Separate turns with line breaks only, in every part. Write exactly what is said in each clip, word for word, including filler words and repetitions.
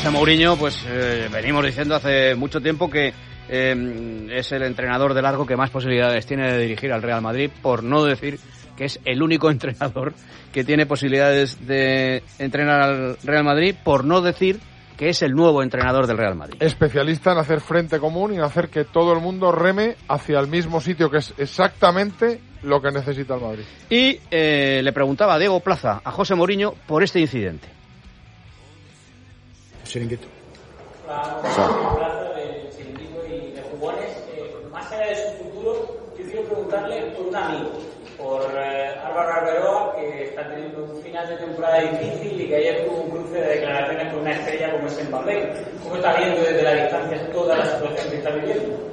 José Mourinho, pues eh, venimos diciendo hace mucho tiempo que eh, es el entrenador de largo que más posibilidades tiene de dirigir al Real Madrid, por no decir que es el único entrenador que tiene posibilidades de entrenar al Real Madrid, por no decir que es el nuevo entrenador del Real Madrid.
Especialista en hacer frente común y en hacer que todo el mundo reme hacia el mismo sitio, que es exactamente lo que necesita el Madrid.
Y eh, le preguntaba a Diego Plaza a José Mourinho por este incidente.
Chiringuito.
La plaza del chiringuito y de jugones, eh, más allá de su futuro, yo quiero preguntarle por un amigo, por eh, Álvaro Arbeloa, que está teniendo un final de temporada difícil y que ayer tuvo un cruce de declaraciones con una estrella como es Mbappé. ¿Cómo está viendo desde la distancia toda la situación que está viviendo?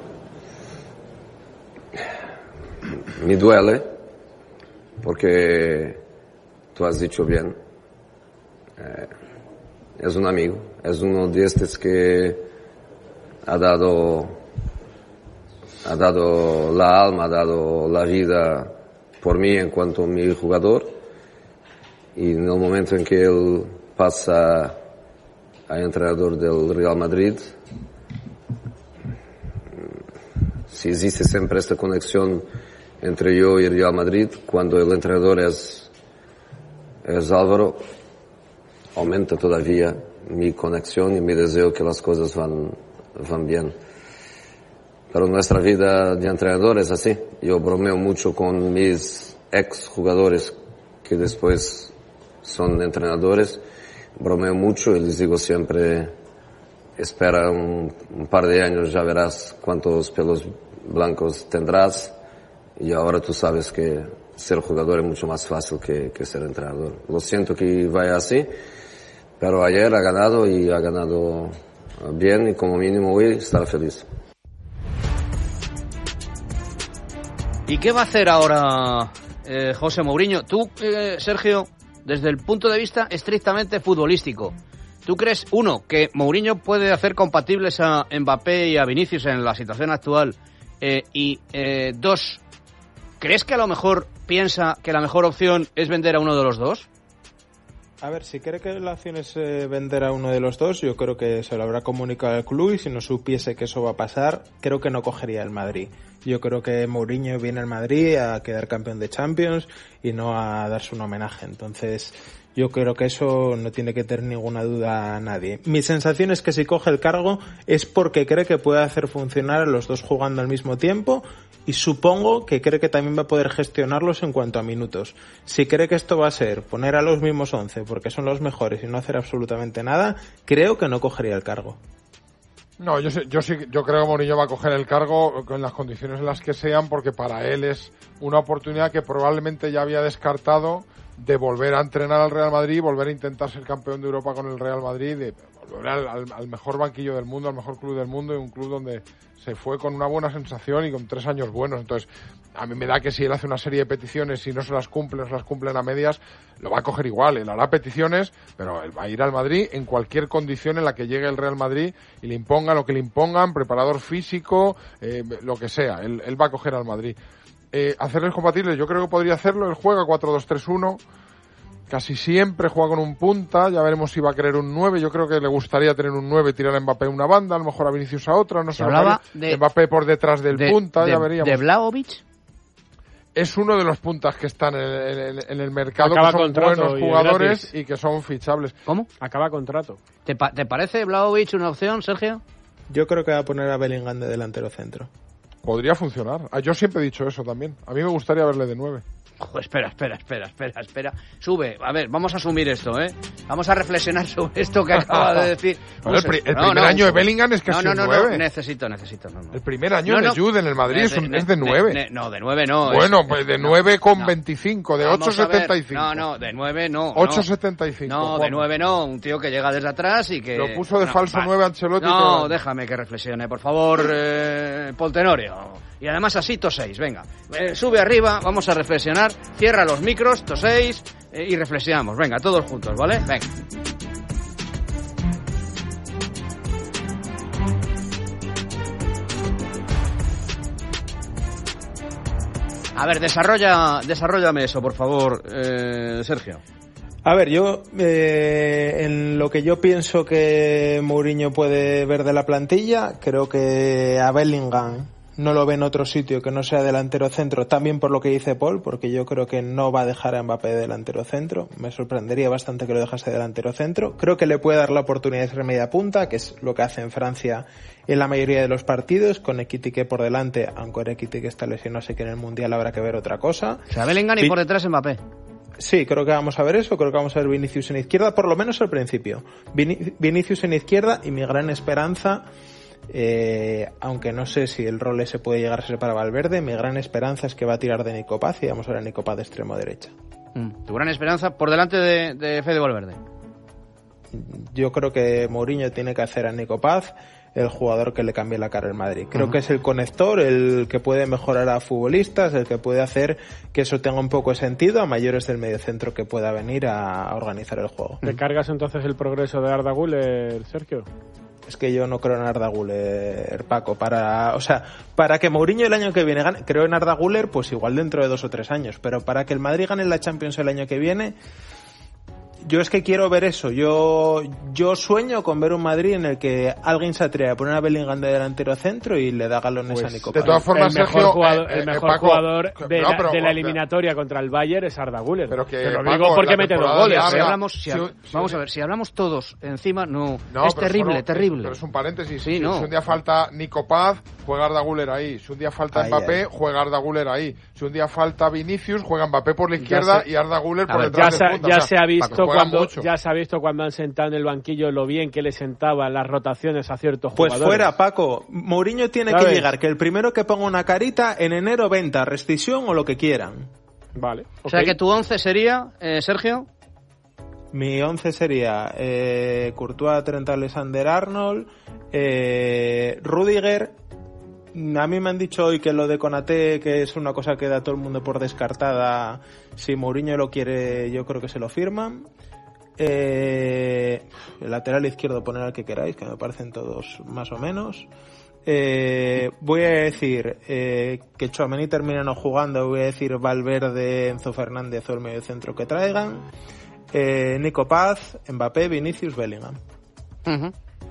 Me duele, porque tú has dicho bien, eh, es un amigo, es uno de estos que ha dado, ha dado la alma, ha dado la vida por mí en cuanto a mi jugador, y en el momento en que él pasa a entrenador del Real Madrid, si existe siempre esta conexión entre yo y el Real Madrid, cuando el entrenador es, es Álvaro, aumenta todavía mi conexión y mi deseo que las cosas van, van bien. Pero nuestra vida de entrenador es así. Yo bromeo mucho con mis ex jugadores que después son entrenadores. Bromeo mucho y les digo siempre, espera un, un par de años, ya verás cuántos pelos blancos tendrás. Y ahora tú sabes que ser jugador es mucho más fácil que, que ser entrenador. Lo siento que vaya así, pero ayer ha ganado y ha ganado bien, y como mínimo hoy estará feliz.
¿Y qué va a hacer ahora eh, José Mourinho? Tú, eh, Sergio, desde el punto de vista estrictamente futbolístico, ¿tú crees, uno, que Mourinho puede hacer compatibles a Mbappé y a Vinicius en la situación actual? Eh, y eh, dos, ¿crees que a lo mejor piensa que la mejor opción es vender a uno de los dos?
A ver, si cree que la opción es eh, vender a uno de los dos, yo creo que se lo habrá comunicado al club, y si no supiese que eso va a pasar, creo que no cogería el Madrid. Yo creo que Mourinho viene al Madrid a quedar campeón de Champions y no a darse un homenaje. Entonces, yo creo que eso no tiene que tener ninguna duda a nadie. Mi sensación es que si coge el cargo es porque cree que puede hacer funcionar a los dos jugando al mismo tiempo, y supongo que cree que también va a poder gestionarlos en cuanto a minutos. Si cree que esto va a ser poner a los mismos once porque son los mejores y no hacer absolutamente nada, creo que no cogería el cargo.
No, yo sí, yo sí, yo creo que Mourinho va a coger el cargo en las condiciones en las que sean, porque para él es una oportunidad que probablemente ya había descartado, de volver a entrenar al Real Madrid, volver a intentar ser campeón de Europa con el Real Madrid, de volver al, al, al mejor banquillo del mundo, al mejor club del mundo, y un club donde se fue con una buena sensación y con tres años buenos. Entonces, a mí me da que si él hace una serie de peticiones y no se las cumple, no se las cumplen a medias, lo va a coger igual. Él hará peticiones, pero él va a ir al Madrid en cualquier condición en la que llegue el Real Madrid y le impongan lo que le impongan, preparador físico, eh, lo que sea. Él, él va a coger al Madrid. Eh, hacerles compatibles, yo creo que podría hacerlo. Él juega cuatro dos tres uno. Casi siempre juega con un punta, ya veremos si va a querer un nueve, yo creo que le gustaría tener un nueve, tirar a Mbappé una banda, a lo mejor a Vinicius a otra, no sé,
hablaba de,
Mbappé por detrás del
de,
punta,
de,
ya veríamos.
¿De Vlahovic?
Es uno de los puntas que están en el, en, en el mercado,
Acaba
que son buenos
y
jugadores
gratis.
y que son fichables.
¿Cómo?
Acaba contrato.
¿Te, pa- ¿Te parece Vlahovic una opción, Sergio?
Yo creo que va a poner a Bellingham de delantero centro.
Podría funcionar. Yo siempre he dicho eso también. A mí me gustaría verle de nueve.
Ojo, espera, espera, espera, espera, espera. Sube, a ver, vamos a asumir esto, ¿eh? Vamos a reflexionar sobre esto que acaba de decir.
Bueno, el, pri- el no, primer no, año de Bellingham es que
no,
es
no,
un
no,
nueve.
No, necesito, necesito, no, no.
El primer año
no,
de
no.
Jude en el Madrid
ne-
es, un,
ne-
es de nueve.
ne- no, de nueve no.
Bueno,
es,
pues de nueve con
no.
veinticinco, de
Vamos
ocho setenta y cinco.
No, no, de nueve no.
ocho
no.
setenta y cinco.
No, de nueve no. Un tío que llega desde atrás y que...
Lo puso de
no,
falso
vale.
nueve Ancelotti.
No,
pero...
déjame que reflexione, por favor, eh, Poltenorio. Y además así toséis, venga. Eh, sube arriba, vamos a reflexionar. Cierra los micros, toséis eh, y reflexionamos. Venga, todos juntos, ¿vale? Venga. A ver, desarrolla, desarróllame eso, por favor, eh, Sergio.
A ver, yo, eh, en lo que yo pienso que Mourinho puede ver de la plantilla, creo que a Bellingham no lo ve en otro sitio que no sea delantero centro, también por lo que dice Paul, porque yo creo que no va a dejar a Mbappé de delantero centro. Me sorprendería bastante que lo dejase de delantero centro. Creo que le puede dar la oportunidad de ser media punta, que es lo que hace en Francia en la mayoría de los partidos, con Ekitike por delante, aunque Ekitike está lesionado, sé que en el Mundial habrá que ver otra cosa.
O sea, Bellingham y por detrás Mbappé.
Sí, creo que vamos a ver eso, creo que vamos a ver Vinicius en izquierda, por lo menos al principio. Vin- Vinicius en izquierda y mi gran esperanza, eh, aunque no sé si el rol ese puede llegar a ser para Valverde, mi gran esperanza es que va a tirar de Nico Paz y vamos a ver a Nico Paz de extremo derecha.
Mm. Tu gran esperanza por delante de, de Fede Valverde.
Yo creo que Mourinho tiene que hacer a Nico Paz el jugador que le cambie la cara al Madrid. Creo uh-huh. que es el conector, el que puede mejorar a futbolistas, el que puede hacer que eso tenga un poco de sentido a mayores del mediocentro que pueda venir a organizar el juego.
¿Te cargas entonces el progreso de Arda Güler, Sergio?
Es que yo no creo en Arda Güler, Paco. Para, o sea, para que Mourinho el año que viene gane, creo en Arda Güler, pues igual dentro de dos o tres años. Pero para que el Madrid gane la Champions el año que viene, yo es que quiero ver eso. Yo yo sueño con ver un Madrid en el que alguien se atreve a poner a Bellingham de delantero centro y le da galones
pues,
a Nico
de
Paz.
todas formas,
el mejor
Sergio,
jugador,
eh,
el mejor
eh, Paco,
jugador de,
no,
la,
pero,
de la eliminatoria contra el Bayern es Arda Güler.
Pero que,
Te lo
Paco,
digo porque mete dos goles.
Si
larga,
hablamos, si,
si, si,
vamos
si,
a ver, si hablamos todos encima, no,
no
es terrible,
solo,
terrible.
Pero es un paréntesis.
Sí,
si,
no.
si un día falta Nico Paz, juega Arda Güler ahí. Si un día falta
ahí,
Mbappé,
ahí.
juega Arda Güler ahí. Si un día falta Vinicius, juega Mbappé por la izquierda
se,
y Arda Güler por
ver,
detrás
ya
de
se,
punta.
ya
O sea,
se ha visto cuando
mucho.
ya se ha visto cuando han sentado en el banquillo lo bien que le sentaban las rotaciones a ciertos
pues
jugadores.
Pues fuera, Paco. Mourinho tiene
¿Sabes?
que llegar, que el primero que ponga una carita en enero venta, rescisión o lo que quieran.
Vale. Okay.
O sea que tu once sería, eh, Sergio.
Mi once sería eh, Courtois, Trent Alexander-Arnold, eh, Rüdiger. A mí me han dicho hoy que lo de Konaté, que es una cosa que da todo el mundo por descartada, si Mourinho lo quiere, yo creo que se lo firman. Eh, el lateral izquierdo, poner al que queráis, que me parecen todos más o menos. Eh, voy a decir eh, que Tchouaméni termina no jugando. Voy a decir Valverde, Enzo Fernández o el medio centro que traigan. Eh, Nico Paz, Mbappé, Vinicius, Bellingham.
Uh-huh.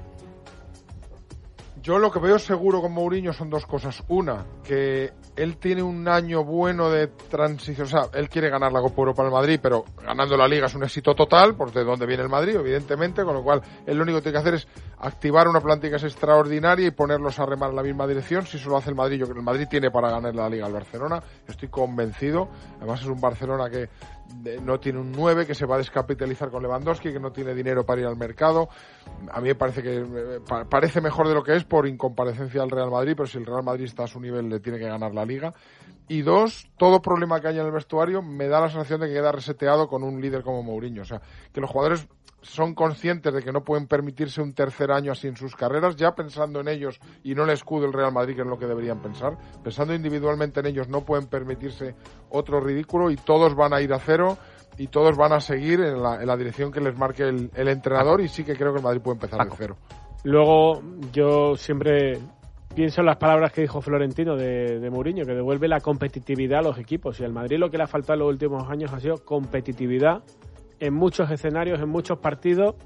Yo lo que veo seguro con Mourinho son dos cosas. Una, que él tiene un año bueno de transición. O sea, él quiere ganar la Copa Europa al Madrid, pero ganando la Liga es un éxito total, por de dónde viene el Madrid, evidentemente, con lo cual él lo único que tiene que hacer es activar una plantilla que es extraordinaria y ponerlos a remar en la misma dirección. Si eso lo hace el Madrid, yo creo que el Madrid tiene para ganar la Liga al Barcelona. Estoy convencido. Además es un Barcelona que no tiene un nueve, que se va a descapitalizar con Lewandowski, que no tiene dinero para ir al mercado. A mí me parece que parece mejor de lo que es por incomparecencia al Real Madrid, pero si el Real Madrid está a su nivel le tiene que ganar la Liga. Y dos, todo problema que haya en el vestuario me da la sensación de que queda reseteado con un líder como Mourinho. O sea, que los jugadores son conscientes de que no pueden permitirse un tercer año así en sus carreras, ya pensando en ellos y no el escudo del Real Madrid, que es lo que deberían pensar. Pensando individualmente en ellos, no pueden permitirse otro ridículo y todos van a ir a cero y todos van a seguir en la, en la dirección que les marque el, el entrenador, y sí que creo que el Madrid puede empezar
Paco.
de cero.
Luego, yo siempre pienso en las palabras que dijo Florentino de, de Mourinho, que devuelve la competitividad a los equipos. Y al Madrid lo que le ha faltado en los últimos años ha sido competitividad en muchos escenarios, en muchos partidos,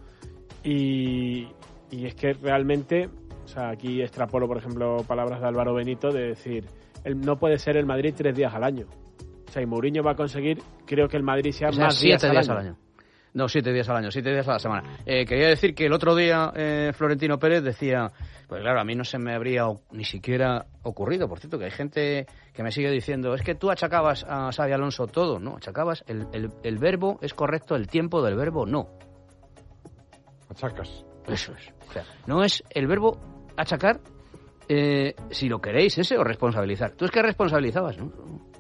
y, y es que realmente, o sea, aquí extrapolo, por ejemplo, palabras de Álvaro Benito, de decir, el, no puede ser el Madrid tres días al año. O sea, y Mourinho va a conseguir, creo que el Madrid sea,
O sea,
más
siete
días,
días
al
al
año.
año. No, siete días al año, siete días a la semana. Eh, quería decir que el otro día eh, Florentino Pérez decía, pues claro, a mí no se me habría ni siquiera ocurrido, por cierto, que hay gente que me sigue diciendo, es que tú achacabas a Xabi Alonso todo, ¿no? Achacabas, el, el, el verbo es correcto, el tiempo del verbo no.
Achacas.
Eso es. O sea, no es el verbo achacar, eh, si lo queréis, ese, o responsabilizar. Tú es que responsabilizabas, ¿no?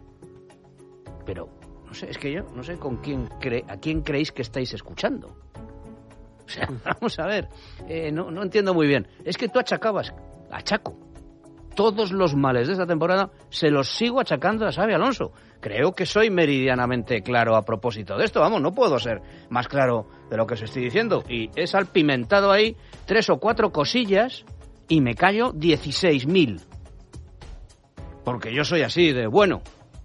Pero... No sé, es que yo no sé con quién cre a quién creéis que estáis escuchando. O sea, vamos a ver, eh, no, no entiendo muy bien. Es que tú achacabas, achaco, todos los males de esta temporada se los sigo achacando a Xabi Alonso. Creo que soy meridianamente claro a propósito de esto, vamos, no puedo ser más claro de lo que os estoy diciendo. Y he salpimentado ahí tres o cuatro cosillas y me callo dieciséis mil. Porque yo soy así de bueno.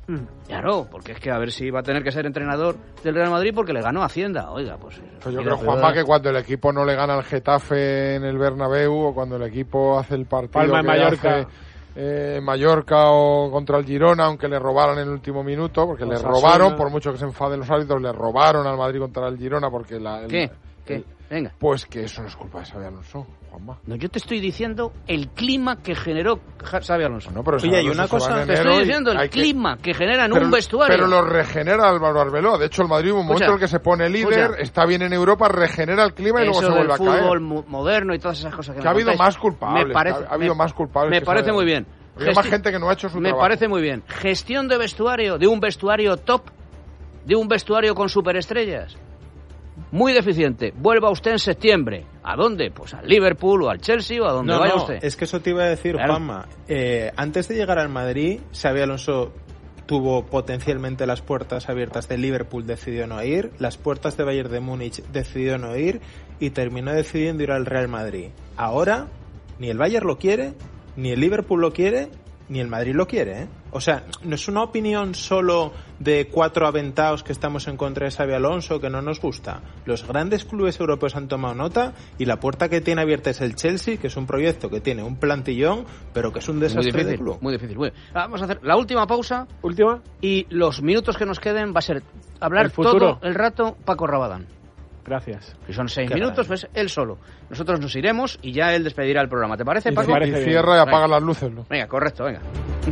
Claro, porque es que a ver si va a tener que ser entrenador del Real Madrid porque le ganó Hacienda. Oiga, pues...
pues yo creo, Juanma, que cuando el equipo no le gana al Getafe en el Bernabéu o cuando el equipo hace el partido
Palma en
que
Mallorca.
hace eh, en Mallorca o contra el Girona, aunque le robaran en el último minuto, porque le
Osasuna.
robaron, por mucho que se enfaden los árbitros, le robaron al Madrid contra el Girona porque la... El,
¿Qué? ¿Qué?
el-
Venga.
pues que eso no es culpa de Xabi Alonso, Juanma.
No, yo te estoy diciendo el clima que generó Ja- Xabi Alonso.
No, pero
Oye,
Xabi
hay una
Alonso se va
cosa-
en
Te
enero
estoy
y
diciendo el
hay que-
clima que genera en
pero,
un vestuario.
pero lo regenera Álvaro Arbeloa. De hecho, el Madrid, un momento
Escucha,
en el que se pone líder,
escucha.
está bien en Europa, regenera el clima y luego
Eso
se
del
vuelve a caer.
fútbol mo- moderno y todas esas cosas que,
Que
me
ha habido
contáis,
más culpables,
me parece,
que ha- ha habido
me-
más culpables
Me
que
parece
Xabi
muy
Alonso.
bien.
Ha habido más
Gesti-
gente que no ha hecho su
Me
trabajo.
parece muy bien. Gestión de vestuario, de un vestuario top, de un vestuario con superestrellas. Muy deficiente. Vuelva usted en septiembre. ¿A dónde? Pues al Liverpool o al Chelsea o a donde
No,
vaya
no,
usted.
es que eso te iba a decir,
Claro.
Juanma. Eh, antes de llegar al Madrid, Xabi Alonso tuvo potencialmente las puertas abiertas de Liverpool, decidió no ir, las puertas de Bayern de Múnich decidió no ir y terminó decidiendo ir al Real Madrid. Ahora, ni el Bayern lo quiere, ni el Liverpool lo quiere, ni el Madrid lo quiere, ¿eh? O sea, no es una opinión solo de cuatro aventados que estamos en contra de Xabi Alonso, que no nos gusta. Los grandes clubes europeos han tomado nota y la puerta que tiene abierta es el Chelsea, que es un proyecto que tiene un plantillón, pero que es un
Muy
desastre de
difícil,
club.
muy difícil. Muy bien. Vamos a hacer la última pausa
Última.
y los minutos que nos queden va a ser hablar
El futuro.
todo el rato Paco Rabadán.
Gracias.
Que son seis
Qué
minutos,
grande.
pues él solo. Nosotros nos iremos y ya él despedirá el programa. ¿Te parece,
Y
Paco?
me parece
Y
bien.
cierra y apaga
Venga.
las luces, ¿no?
Venga, correcto, venga.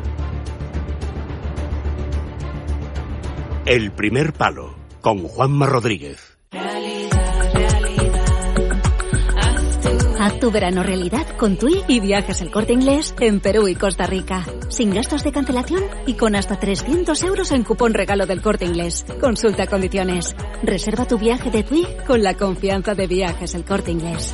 El primer palo, con Juanma Rodríguez.
Haz tu verano realidad con TUI y Viajes El Corte Inglés en Perú y Costa Rica. Sin gastos de cancelación y con hasta trescientos euros en cupón regalo del Corte Inglés. Consulta condiciones. Reserva tu viaje de TUI con la confianza de Viajes El Corte Inglés.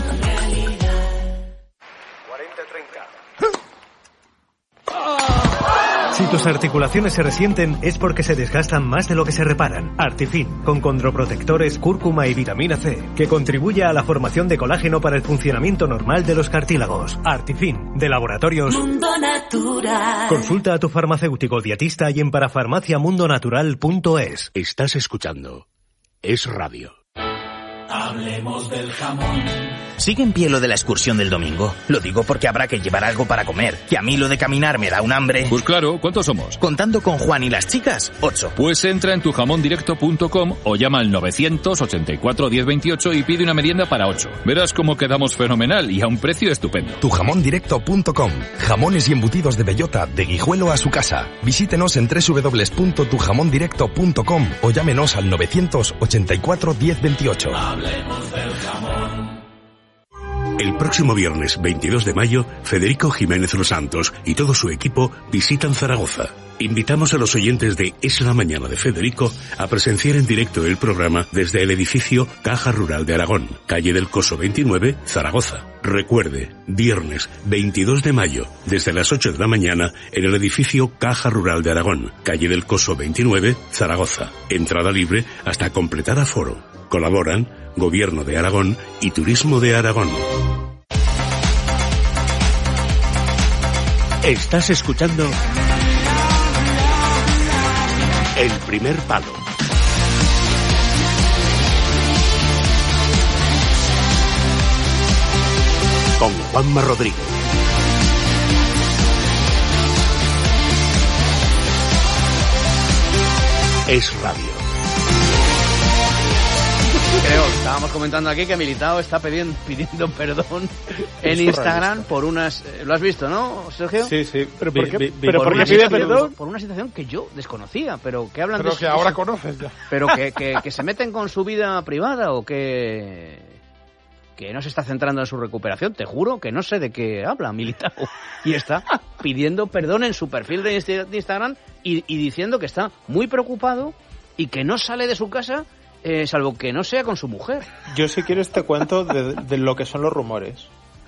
Si tus articulaciones se resienten es porque se desgastan más de lo que se reparan. Artifin, con condroprotectores, cúrcuma y vitamina C, que contribuye a la formación de colágeno para el funcionamiento normal de los cartílagos. Artifin, de Laboratorios
Mundo Natural.
Consulta a tu farmacéutico dietista y en parafarmaciamundonatural punto es.
Estás escuchando Es Radio.
Hablemos del jamón. ¿Sigue en pie lo de la excursión del domingo? Lo digo porque habrá que llevar algo para comer. Que a mí lo de caminar me da un hambre.
Pues claro, ¿cuántos somos?
Contando con Juan y las chicas, ocho.
Pues entra en tu jamón directo punto com o llama al novecientos ochenta y cuatro diez veintiocho y pide una merienda para ocho. Verás cómo quedamos fenomenal y a un precio estupendo.
tu jamón directo punto com. Jamones y embutidos de bellota, de Guijuelo a su casa. Visítenos en doble u doble u doble u punto tu jamón directo punto com o llámenos al novecientos ochenta y cuatro diez veintiocho.
Hablemos del jamón.
El próximo viernes veintidós de mayo, Federico Jiménez Los Santos y todo su equipo visitan Zaragoza. Invitamos a los oyentes de Es la Mañana de Federico a presenciar en directo el programa desde el edificio Caja Rural de Aragón, calle del Coso veintinueve, Zaragoza. Recuerde, viernes veintidós de mayo, desde las ocho de la mañana, en el edificio Caja Rural de Aragón, calle del Coso veintinueve, Zaragoza. Entrada libre hasta completar aforo. Colaboran Gobierno de Aragón y Turismo de Aragón. Estás escuchando El primer palo. Con Juanma Rodríguez. Es Radio.
Creo, estábamos comentando aquí que Militao está pidiendo, pidiendo perdón en Instagram por unas... eh, ¿Lo has visto, no, Sergio?
Sí, sí.
¿Pero
Vi-
por qué,
vi- vi
¿pero
por
por qué
una
pide
situación-
perdón?
Por una situación que yo desconocía, pero que hablan
Pero
de...
que
su-
ahora
su-
conoces ya.
Pero que, que, que se meten con su vida privada o que... que no se está centrando en su recuperación. Te juro que no sé de qué habla Militao. Y está pidiendo perdón en su perfil de, Insta- de Instagram y, y diciendo que está muy preocupado y que no sale de su casa eh, salvo que no sea con su mujer.
Yo si quieres te cuento de, de lo que son los rumores.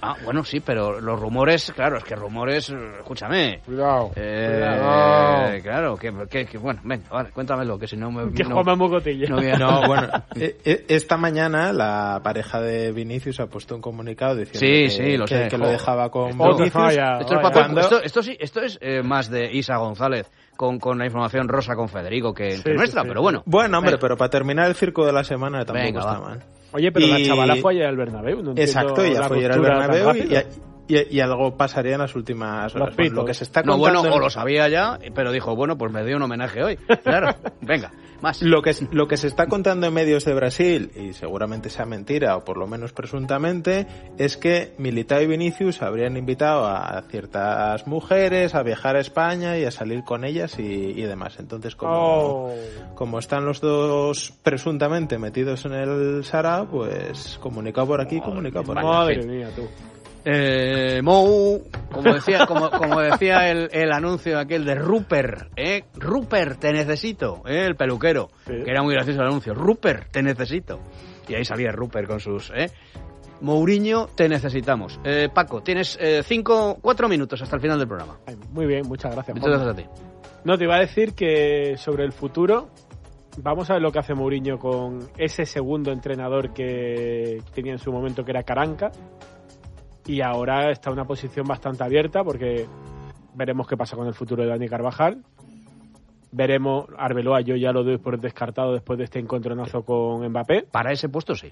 Ah, bueno, sí, pero los rumores, claro, es que rumores, escúchame.
Cuidado.
Eh,
cuidado.
Eh, claro, que, que, que, bueno, venga, vale, cuéntamelo, que si no me...
Que
no,
Juanma Mocotillo.
No, voy a-
No, bueno, eh, eh, esta mañana la pareja de Vinicius ha puesto un comunicado diciendo
Sí,
que,
sí, lo
que,
sé.
que lo dejaba con
Esto-
Otra
Vinicius.
falla.
Esto es,
Vaya.
papel-
Cuando-
esto, esto sí, esto es eh, más de Isa González con, con la información rosa con Federico que,
Sí,
que
sí,
nuestra,
sí.
pero bueno.
Bueno, hombre,
Venga.
pero para terminar el circo de la semana tampoco
Venga,
está
va.
mal.
Oye, pero la
Y-
chavala fue ayer al Bernabéu. No entiendo
Exacto, ella
la
fue ayer al
ruptura tan
Bernabéu y,
rápido.
y- y algo pasaría en las últimas
Los
horas. Bueno,
pitos.
lo que se está
No,
contando
bueno, o
en-
lo sabía ya, pero dijo, bueno, pues me dio un homenaje hoy. Claro, venga, más.
Lo que, lo que se está contando en medios de Brasil, y seguramente sea mentira, o por lo menos presuntamente, es que Militao y Vinicius habrían invitado a ciertas mujeres a viajar a España y a salir con ellas y, y demás. Entonces, como,
Oh.
como están los dos presuntamente metidos en el Sara, pues comunicado por aquí, comunicado por allá.
Madre
fin.
mía, tú.
Eh, Mou, como decía, como, como decía el, el anuncio aquel de Rupert, ¿eh? Rupert, te necesito, ¿eh? El peluquero,
Sí.
que era muy gracioso el anuncio. Rupert, te necesito. Y ahí salía Rupert con sus, ¿eh? Mourinho, te necesitamos. Eh, Paco, tienes eh, cinco, cuatro minutos hasta el final del programa.
Ay, muy bien, muchas gracias.
Muchas
Juanma.
gracias a ti.
No, te iba a decir que sobre el futuro, vamos a ver lo que hace Mourinho con ese segundo entrenador que tenía en su momento, que era Caranca, y ahora está en una posición bastante abierta porque veremos qué pasa con el futuro de Dani Carvajal. Veremos, Arbeloa yo ya lo doy por descartado después de este encontronazo con Mbappé.
Para ese puesto sí.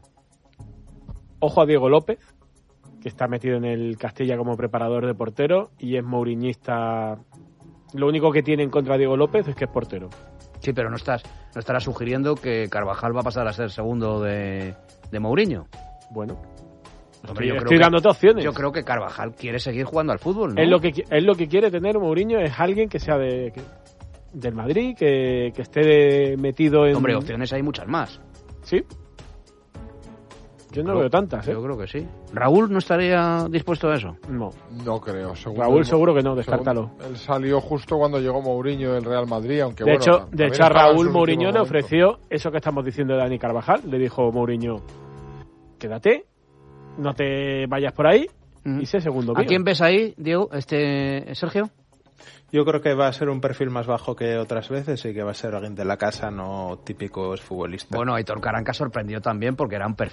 Ojo a Diego López, que está metido en el Castilla como preparador de portero y es mouriñista. Lo único que tiene en contra de Diego López es que es portero.
Sí, pero no estás, no estarás sugiriendo que Carvajal va a pasar a ser segundo de, de Mourinho.
Bueno,
Hombre,
estoy,
yo creo
estoy
que-
dándote opciones.
Yo creo que Carvajal quiere seguir jugando al fútbol, ¿no?
Es lo que qui- es lo que quiere tener Mourinho, es alguien que sea de que- del Madrid, que, que esté de- metido en...
Hombre, opciones hay muchas más.
Sí. Yo no
Creo-
veo tantas, ¿eh?
Yo creo que sí. ¿Raúl no estaría dispuesto a eso?
No.
No creo. Según
Raúl
el-
seguro que no,
según-
descártalo.
Él salió justo cuando llegó Mourinho del Real Madrid, aunque
De
bueno,
hecho,
también
de hecho a
estaba en
Raúl
sus
Mourinho
últimos
le
momentos.
ofreció eso que estamos diciendo de Dani Carvajal. Le dijo Mourinho, quédate, no te vayas por ahí y sé segundo
¿A
mío.
quién ves ahí, Diego? Este, Sergio.
Yo creo que va a ser un perfil más bajo que otras veces y que va a ser alguien de la casa, no típico futbolista.
Bueno, Aitor Caranca sorprendió también porque era un perfil